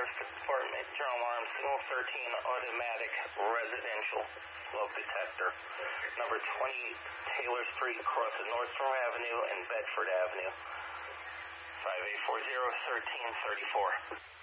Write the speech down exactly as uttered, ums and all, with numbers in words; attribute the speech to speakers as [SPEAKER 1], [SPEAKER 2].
[SPEAKER 1] Sheriff's Department, General Alarm, Signal thirteen, automatic residential smoke detector. Number twenty-eight Taylor Street, across at Nordstrom Avenue and Bedford Avenue. five eight four zero, one three three four.